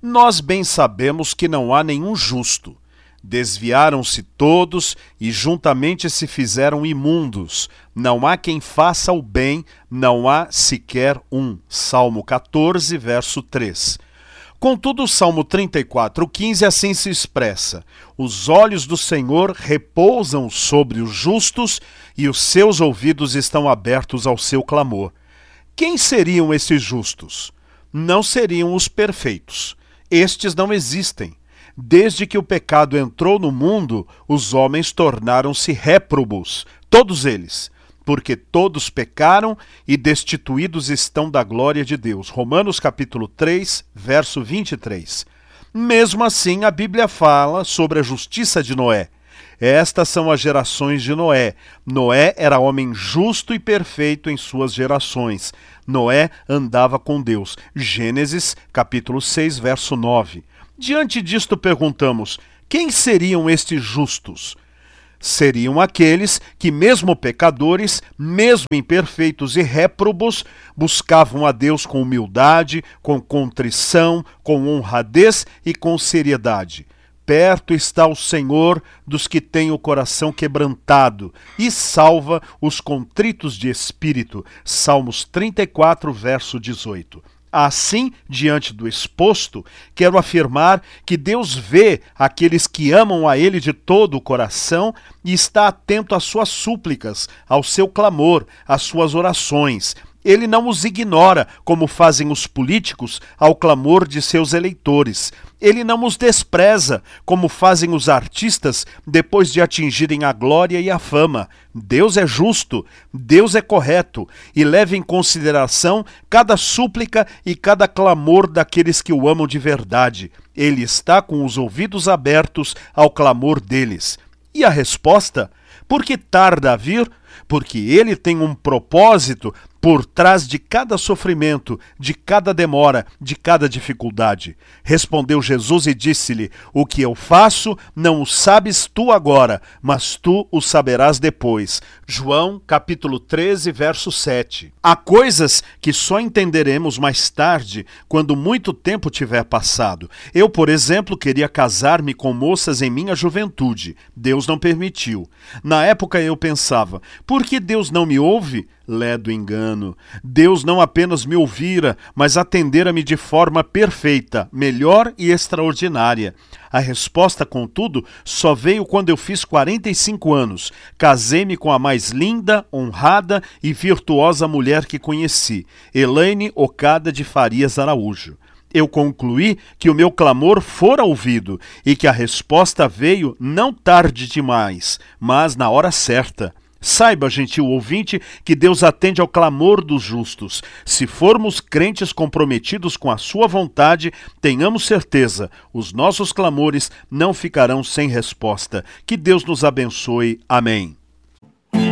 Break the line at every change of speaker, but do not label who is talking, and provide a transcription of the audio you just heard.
Nós bem sabemos que não há nenhum justo. Desviaram-se todos e juntamente se fizeram imundos. Não há quem faça o bem, não há sequer um. Salmo 14, verso 3. Contudo, o Salmo 34:15 assim se expressa: os olhos do Senhor repousam sobre os justos e os seus ouvidos estão abertos ao seu clamor. Quem seriam esses justos? Não seriam os perfeitos. Estes não existem. Desde que o pecado entrou no mundo, os homens tornaram-se réprobos, todos eles, porque todos pecaram e destituídos estão da glória de Deus. Romanos capítulo 3, verso 23. Mesmo assim, a Bíblia fala sobre a justiça de Noé. Estas são as gerações de Noé. Noé era homem justo e perfeito em suas gerações. Noé andava com Deus. Gênesis capítulo 6, verso 9. Diante disto perguntamos, quem seriam estes justos? Seriam aqueles que, mesmo pecadores, mesmo imperfeitos e réprobos, buscavam a Deus com humildade, com contrição, com honradez e com seriedade. Perto está o Senhor dos que têm o coração quebrantado e salva os contritos de espírito. Salmos 34, verso 18. Assim, diante do exposto, quero afirmar que Deus vê aqueles que amam a Ele de todo o coração e está atento às suas súplicas, ao seu clamor, às suas orações. Ele não os ignora, como fazem os políticos, ao clamor de seus eleitores. Ele não os despreza, como fazem os artistas depois de atingirem a glória e a fama. Deus é justo, Deus é correto, e leva em consideração cada súplica e cada clamor daqueles que o amam de verdade. Ele está com os ouvidos abertos ao clamor deles. E a resposta? Por que tarda a vir? Porque ele tem um propósito por trás de cada sofrimento, de cada demora, de cada dificuldade. Respondeu Jesus e disse-lhe: o que eu faço não o sabes tu agora, mas tu o saberás depois. João capítulo 13, verso 7. Há coisas que só entenderemos mais tarde, quando muito tempo tiver passado. Eu, por exemplo, queria casar-me com moças em minha juventude. Deus não permitiu. Na época eu pensava, por que Deus não me ouve? Ledo engano. Deus não apenas me ouvira, mas atendera-me de forma perfeita, melhor e extraordinária. A resposta, contudo, só veio quando eu fiz 45 anos. Casei-me com a mais linda, honrada e virtuosa mulher que conheci, Elaine Ocada de Farias Araújo. Eu concluí que o meu clamor fora ouvido e que a resposta veio não tarde demais, mas na hora certa. Saiba, gentil ouvinte, que Deus atende ao clamor dos justos. Se formos crentes comprometidos com a sua vontade, tenhamos certeza, os nossos clamores não ficarão sem resposta. Que Deus nos abençoe. Amém.